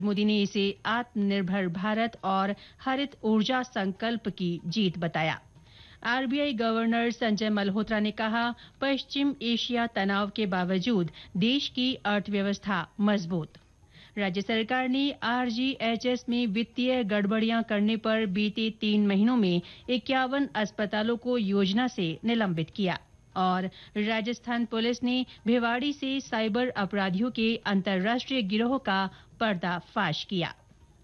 मोदी ने इसे आत्मनिर्भर भारत और हरित ऊर्जा संकल्प की जीत बताया। आरबीआई गवर्नर संजय मल्होत्रा ने कहा, पश्चिम एशिया तनाव के बावजूद देश की अर्थव्यवस्था मजबूत। राज्य सरकार ने आरजीएचएस में वित्तीय गड़बड़ियां करने पर बीते 3 महीनों में 51 अस्पतालों को योजना से निलंबित किया। और राजस्थान पुलिस ने भिवाड़ी से साइबर अपराधियों के अंतर्राष्ट्रीय गिरोह का पर्दाफाश किया।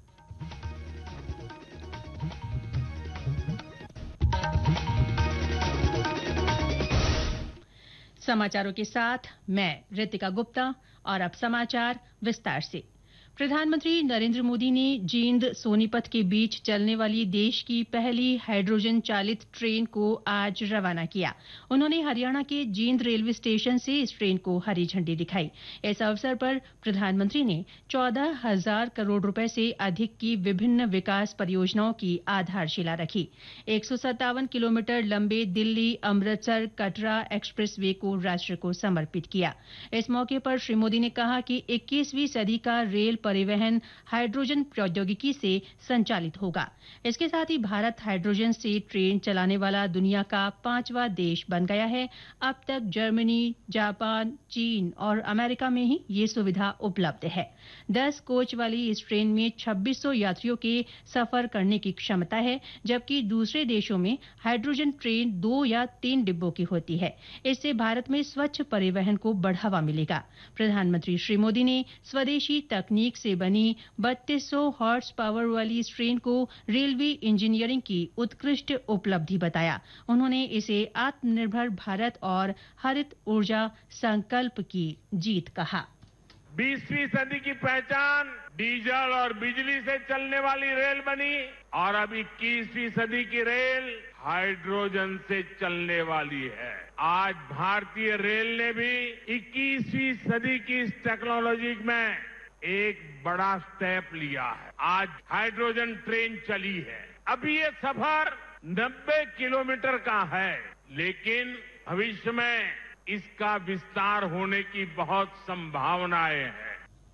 समाचारों के साथ मैं रितिका गुप्ता और अब समाचार विस्तार से। प्रधानमंत्री नरेंद्र मोदी ने जींद सोनीपत के बीच चलने वाली देश की पहली हाइड्रोजन चालित ट्रेन को आज रवाना किया। उन्होंने हरियाणा के जींद रेलवे स्टेशन से इस ट्रेन को हरी झंडी दिखाई। इस अवसर पर प्रधानमंत्री ने 14,000 करोड़ रुपए से अधिक की विभिन्न विकास परियोजनाओं की आधारशिला रखी। 157 किलोमीटर लंबे दिल्ली अमृतसर कटरा एक्सप्रेस वे को राष्ट्र को समर्पित किया। इस मौके पर श्री मोदी ने कहा कि 21वीं सदी का रेल परिवहन हाइड्रोजन प्रौद्योगिकी से संचालित होगा। इसके साथ ही भारत हाइड्रोजन से ट्रेन चलाने वाला दुनिया का 5वां देश बन गया है। अब तक जर्मनी, जापान, चीन और अमेरिका में ही ये सुविधा उपलब्ध है। 10 कोच वाली इस ट्रेन में 2600 यात्रियों के सफर करने की क्षमता है, जबकि दूसरे देशों में हाइड्रोजन ट्रेन 2 या 3 डिब्बों की होती है। इससे भारत में स्वच्छ परिवहन को बढ़ावा मिलेगा। प्रधानमंत्री श्री मोदी ने स्वदेशी तकनीक से बनी 3200 हॉर्स पावर वाली इस ट्रेन को रेलवे इंजीनियरिंग की उत्कृष्ट उपलब्धि बताया। उन्होंने इसे आत्मनिर्भर भारत और हरित ऊर्जा संकल्प की जीत कहा। 20वीं सदी की पहचान डीजल और बिजली से चलने वाली रेल बनी और अब 21वीं सदी की रेल हाइड्रोजन से चलने वाली है। आज भारतीय रेल ने भी 21वीं सदी की इस टेक्नोलॉजी में एक बड़ा स्टेप लिया है। आज हाइड्रोजन ट्रेन चली है। अभी ये सफर 90 किलोमीटर का है, लेकिन भविष्य में इसका विस्तार होने की बहुत संभावनाएं हैं।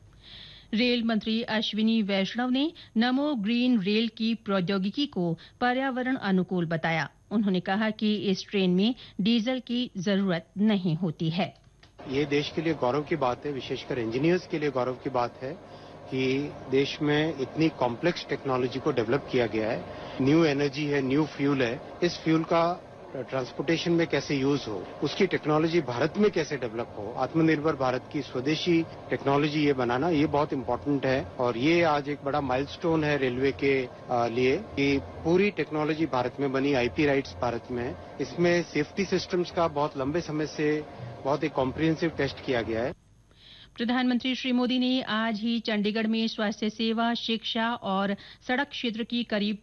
रेल मंत्री अश्विनी वैष्णव ने नमो ग्रीन रेल की प्रौद्योगिकी को पर्यावरण अनुकूल बताया। उन्होंने कहा कि इस ट्रेन में डीजल की जरूरत नहीं होती है। ये देश के लिए गौरव की बात है, विशेषकर इंजीनियर्स के लिए गौरव की बात है कि देश में इतनी कॉम्प्लेक्स टेक्नोलॉजी को डेवलप किया गया है। न्यू एनर्जी है, न्यू फ्यूल है। इस फ्यूल का ट्रांसपोर्टेशन में कैसे यूज हो, उसकी टेक्नोलॉजी भारत में कैसे डेवलप हो, आत्मनिर्भर भारत की स्वदेशी टेक्नोलॉजी ये बनाना, ये बहुत इंपॉर्टेंट है। और ये आज एक बड़ा माइलस्टोन है रेलवे के लिए कि पूरी टेक्नोलॉजी भारत में बनी, आईपी राइट्स भारत में है। इसमें सेफ्टी सिस्टम्स का बहुत लंबे समय से बहुत एक कॉम्प्रिहेंसिव टेस्ट किया गया है। प्रधानमंत्री श्री मोदी ने आज ही चंडीगढ़ में स्वास्थ्य सेवा, शिक्षा और सड़क क्षेत्र की करीब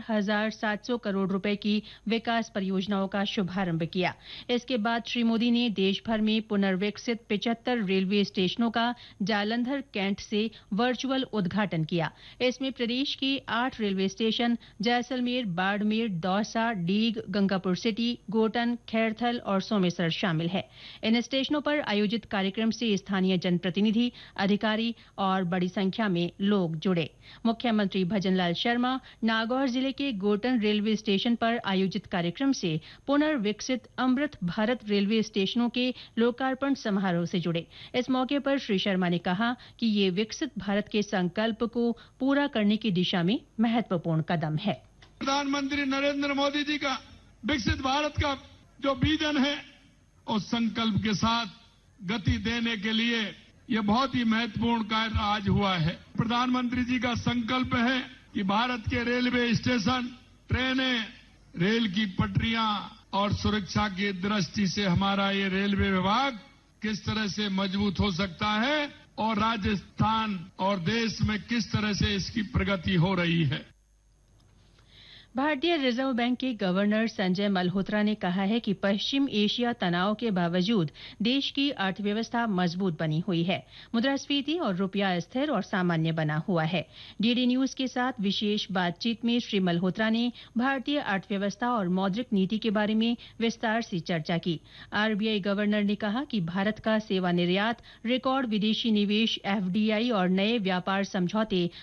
4,700 करोड़ रुपए की विकास परियोजनाओं का शुभारंभ किया। इसके बाद श्री मोदी ने देश भर में पुनर्विकसित 75 रेलवे स्टेशनों का जालंधर कैंट से वर्चुअल उद्घाटन किया। इसमें प्रदेश के 8 railway station Jaisalmer, Barmer, Dausa, Deeg, Gangapur city, Gotan, Khairthal और सोमेसर शामिल है। इन स्टेशनों पर आयोजित कार्यक्रम से स्थानीय प्रतिनिधि, अधिकारी और बड़ी संख्या में लोग जुड़े। मुख्यमंत्री भजनलाल शर्मा नागौर जिले के गोटन रेलवे स्टेशन पर आयोजित कार्यक्रम से पुनर्विकसित अमृत भारत रेलवे स्टेशनों के लोकार्पण समारोह से जुड़े। इस मौके पर श्री शर्मा ने कहा कि ये विकसित भारत के संकल्प को पूरा करने की दिशा में महत्वपूर्ण कदम है। प्रधानमंत्री नरेंद्र मोदी जी का विकसित भारत का जो विजन है, उस संकल्प के साथ गति देने के लिए ये बहुत ही महत्वपूर्ण कार्य आज हुआ है। प्रधानमंत्री जी का संकल्प है कि भारत के रेलवे स्टेशन, ट्रेनें, रेल की पटरियां और सुरक्षा की दृष्टि से हमारा ये रेलवे विभाग किस तरह से मजबूत हो सकता है और राजस्थान और देश में किस तरह से इसकी प्रगति हो रही है। भारतीय रिजर्व बैंक के गवर्नर संजय मल्होत्रा ने कहा है कि पश्चिम एशिया तनाव के बावजूद देश की अर्थव्यवस्था मजबूत बनी हुई है। मुद्रास्फीति और रुपया स्थिर और सामान्य बना हुआ है। डीडी न्यूज के साथ विशेष बातचीत में श्री मल्होत्रा ने भारतीय अर्थव्यवस्था और मौद्रिक नीति के बारे में विस्तार से चर्चा की। आरबीआई गवर्नर ने कहा कि भारत का सेवा निर्यात, रिकॉर्ड विदेशी निवेश एफडीआई और नए व्यापार समझौते